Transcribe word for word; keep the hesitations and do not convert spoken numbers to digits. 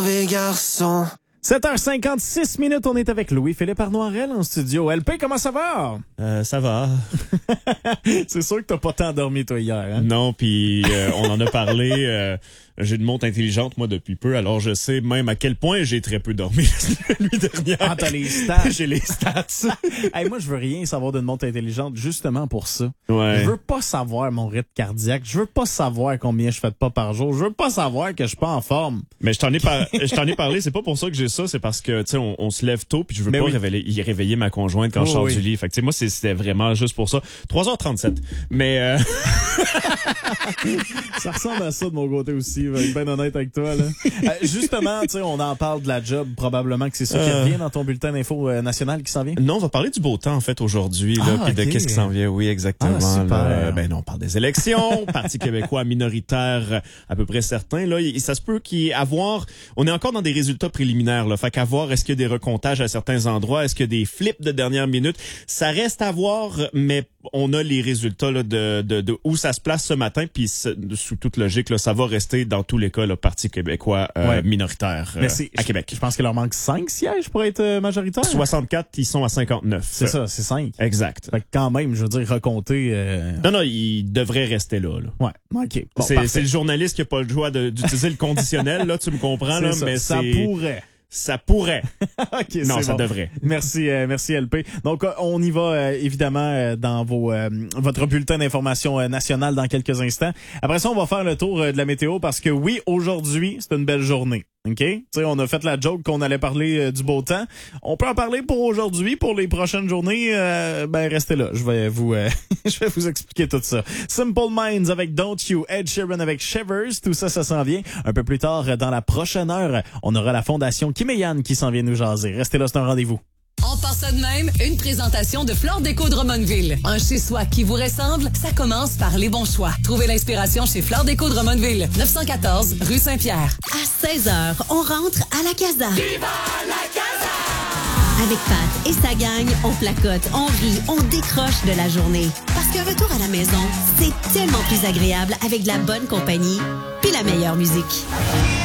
mauvais garçon. sept heures cinquante-six minutes, on est avec Louis-Philippe Arnoirel en studio. L P, comment ça va? Euh, ça va. C'est sûr que t'as pas tant dormi, toi, hier. Hein? Non, puis euh, on en a parlé. Euh, j'ai une montre intelligente, moi, depuis peu. Alors, je sais même à quel point j'ai très peu dormi la nuit dernière. Ah, t'as les stats. J'ai les stats. Hey, moi, je veux rien savoir d'une montre intelligente, justement pour ça. Ouais. Je veux pas savoir mon rythme cardiaque. Je veux pas savoir combien je fais de pas par jour. Je veux pas savoir que je suis pas en forme. Mais je t'en ai, par... je t'en ai parlé. C'est pas pour ça que j'ai ça. C'est parce que, tu sais, on, on se lève tôt, puis je veux Mais pas oui. réveiller, y réveiller ma conjointe quand Oh, je sors oui. du lit. Fait que, tu sais, moi, c'est- c'était vraiment juste pour ça. trois heures trente-sept. Mais... Euh... Ça ressemble à ça de mon côté aussi, je vais être bien honnête avec toi. Là. Euh, justement, tu sais, on en parle de la job, probablement que c'est ça qui Euh. revient dans ton bulletin d'info euh, national qui s'en vient. Non, on va parler du beau temps, en fait, aujourd'hui, là, Ah, puis de ok. qu'est-ce qui s'en vient. Oui, exactement. Ah, super. Là. Ben non, on parle des élections, Parti québécois minoritaire, à peu près certain. Là, et ça se peut qu'il y ait à voir... On est encore dans des résultats préliminaires, là. Fait qu'à voir, est-ce qu'il y a des recomptages à certains endroits? Est-ce qu'il y a des flips de dernière minute? Ça reste à voir, mais on a les résultats là, de, de, de où ça se place ce matin, puis sous toute logique, là, ça va rester dans tous les cas le Parti québécois euh, Ouais. minoritaire euh, Mais c'est- à Québec. Je pense qu'il leur manque cinq sièges pour être euh, majoritaire. soixante-quatre, ils sont à cinquante-neuf. C'est ça, c'est cinq. Exact. Fait que quand même, je veux dire, recompter... Euh... Non, non, il devrait rester là. là. Ouais, OK. Bon, c'est, parfait. c'est le journaliste qui a pas le choix de- d'utiliser le conditionnel, là, tu me comprends, là, C'est ça, mais ça c'est... pourrait. Ça pourrait. OK, Non, c'est ça bon. devrait. Merci, euh, merci L P. Donc, euh, on y va euh, évidemment euh, dans vos euh, votre bulletin d'information euh, nationale dans quelques instants. Après ça, on va faire le tour euh, de la météo parce que oui, aujourd'hui, c'est une belle journée. OK? Tu sais, on a fait la joke qu'on allait parler euh, du beau temps. On peut en parler pour aujourd'hui, pour les prochaines journées. Euh, ben, restez là. Je vais vous euh, je vais vous expliquer tout ça. Simple Minds avec Don't You, Ed Sheeran avec Shivers, tout ça, ça s'en vient. Un peu plus tard, dans la prochaine heure, on aura la Fondation Kim et Yann qui s'en vient nous jaser. Restez là, c'est un rendez-vous. On part ça de même, une présentation de Flore Déco de Drummondville. Un chez-soi qui vous ressemble, ça commence par les bons choix. Trouvez l'inspiration chez Flore Déco de Drummondville, neuf cent quatorze rue Saint-Pierre. À seize heures, on rentre à la casa. Viva la casa! Avec Pat et sa gang, on placote, on rit, on décroche de la journée. Parce qu'un retour à la maison, c'est tellement plus agréable avec de la bonne compagnie puis la meilleure musique.